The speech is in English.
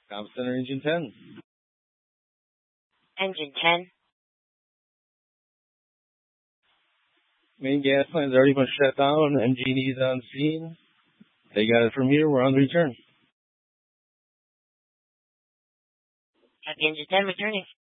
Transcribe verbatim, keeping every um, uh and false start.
Com Center Engine ten. Engine ten. Main gas line's already been shut down. M G and E's on scene. They got it from here. We're on the return. Copy, Engine ten returning.